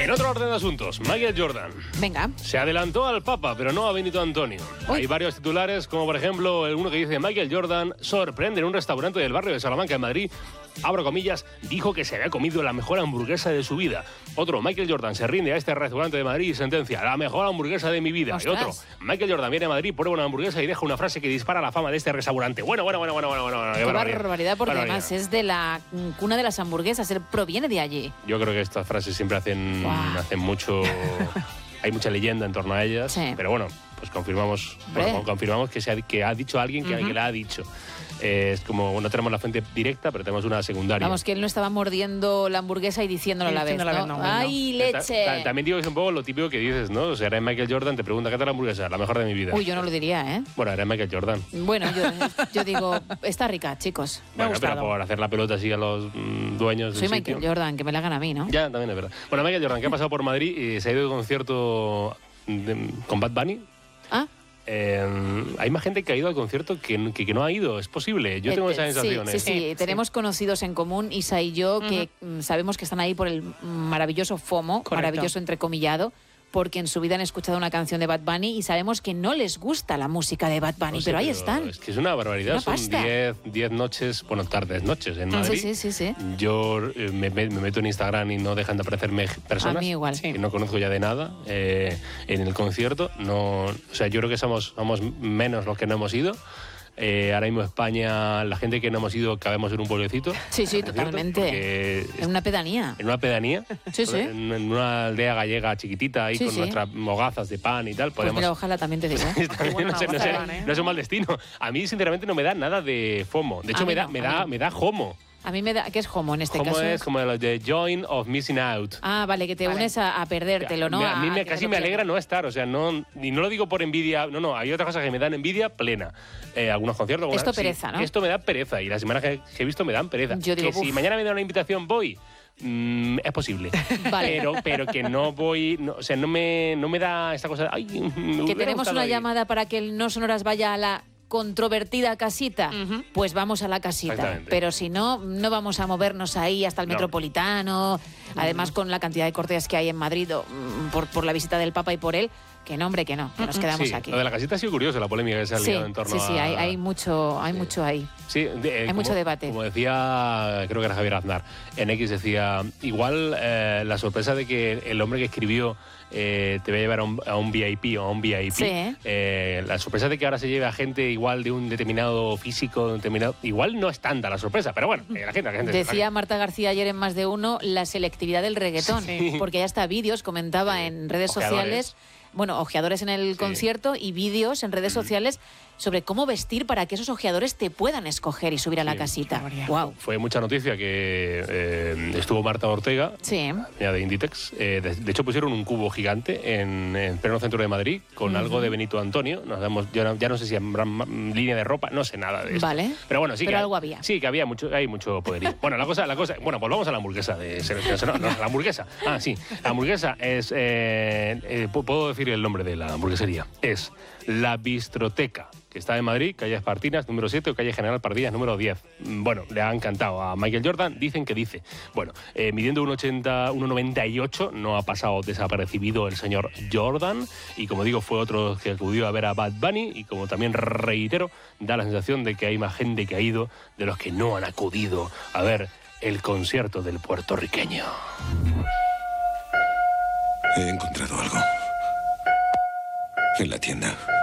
En otro orden de asuntos, Michael Jordan. Venga. Se adelantó al Papa, pero no a Benito Antonio. Hay varios titulares, como por ejemplo uno que dice: Michael Jordan sorprende en un restaurante del barrio de Salamanca, en Madrid. Abro comillas, dijo que se había comido la mejor hamburguesa de su vida. Otro: Michael Jordan se rinde a este restaurante de Madrid y sentencia: la mejor hamburguesa de mi vida. ¡Ostras! Y otro: Michael Jordan viene a Madrid, prueba una hamburguesa y deja una frase que dispara la fama de este restaurante. Bueno. Qué barbaridad, porque además es de la cuna de las hamburguesas. Él proviene de allí. Yo creo que estas frases siempre hacen mucho... Hay mucha leyenda en torno a ellas, Sí. pero bueno, pues confirmamos que ha dicho alguien que la ha dicho. Es como, no tenemos la fuente directa, pero tenemos una secundaria. Vamos, que él no estaba mordiendo la hamburguesa y diciéndolo a la vez, ¿no? ¡Ay, leche! También digo que es un poco lo típico que dices, ¿no? O sea, eres Michael Jordan, te pregunta: ¿qué tal la hamburguesa? La mejor de mi vida. Uy, yo no lo diría, ¿eh? Bueno, eres Michael Jordan. Bueno, yo digo, está rica, chicos. Bueno, pero por hacer la pelota así a los dueños Soy del Michael sitio. Jordan, que me la hagan a mí, ¿no? Ya, también es verdad. Bueno, Michael Jordan, que ha pasado por Madrid y se ha ido de concierto con Bad Bunny. Ah. Hay más gente que ha ido al concierto que no ha ido, es posible. Yo tengo esa sensación. Sí. Tenemos conocidos en común, Isa y yo, que sabemos que están ahí por el maravilloso FOMO, Correcto. maravilloso entrecomillado, porque en su vida han escuchado una canción de Bad Bunny y sabemos que no les gusta la música de Bad Bunny, No sé, pero ahí están. Es que es una barbaridad. Una Son pasta. 10 noches, bueno, tardes, noches en Madrid. Sí. Yo me meto en Instagram y no dejan de aparecerme personas A mí igual. que no conozco ya de nada en el concierto. No, o sea, yo creo que somos menos los que no hemos ido. Ahora mismo España, la gente que no hemos ido, cabemos en un pueblecito. Sí, ¿cierto? totalmente. Porque En una pedanía. en una pedanía, Sí. en una aldea gallega chiquitita, ahí Sí, con sí. nuestras hogazas de pan y tal. Pues podemos... mira, ojalá también te digo. También no es un mal destino. A mí, sinceramente, no me da nada de FOMO. De hecho, me da JOMO. A mí me da... ¿Qué es homo en este JOMO caso? es como lo de Join of Missing Out. Ah, vale, que te unes a perdértelo, ¿no? A mí que casi te lo me alegra pierdas. no estar, o sea, y no lo digo por envidia, no, hay otras cosas que me dan envidia plena. Algunos conciertos... Esto pereza, ¿no? Esto me da pereza, y las semanas que he visto me dan pereza. Yo digo, que si mañana me dan una invitación, voy... es posible. Vale. Pero que no voy... o sea, no me da esta cosa de... Ay, me Que hubiera tenemos gustado una ir. llamada para que el No Sonoras vaya a la controvertida casita, pues vamos a la casita. Exactamente. Pero si no, no vamos a movernos ahí hasta el No. Metropolitano. Además, con la cantidad de cortes que hay en Madrid por la visita del Papa y por él, que no, hombre, que no, que nos quedamos Sí, aquí. lo de la casita ha sido curioso, la polémica que se ha liado en torno sí, a... hay mucho ahí. Sí, Hay mucho debate. Como decía, creo que era Javier Aznar, en X decía, igual la sorpresa de que el hombre que escribió te va a llevar a un VIP o a un VIP, Sí. la sorpresa de que ahora se lleve a gente igual de un determinado físico, igual no es tanta la sorpresa, pero bueno, la gente Decía Marta García ayer en Más de Uno la selectividad del reggaetón, porque ya está vídeos, comentaba en redes Ojeadores. sociales, bueno, ojeadores en el concierto y vídeos en redes sociales sobre cómo vestir para que esos ojeadores te puedan escoger y subir a la casita. Wow. Fue mucha noticia que estuvo Marta Ortega, Sí. ya de Inditex. De hecho, pusieron un cubo gigante en pleno centro de Madrid con algo de Benito Antonio. Ya no sé si habrá línea de ropa, no sé nada de eso. Vale. Pero bueno, sí Pero que algo había. Sí, que hay mucho poderío. Bueno, la cosa. Bueno, volvamos a la hamburguesa de selección. No, la hamburguesa. Ah, sí. La hamburguesa es. Puedo decir el nombre de la hamburguesería. Es La Bistroteca, que está en Madrid, calle Espartinas, número 7, o calle General Pardiñas, número 10. Bueno, le ha encantado a Michael Jordan, dicen que dice. Bueno, midiendo 1,80, 1,98, no ha pasado desapercibido el señor Jordan, y como digo, fue otro que acudió a ver a Bad Bunny, y como también reitero, da la sensación de que hay más gente que ha ido de los que no han acudido a ver el concierto del puertorriqueño. He encontrado algo. En la tienda.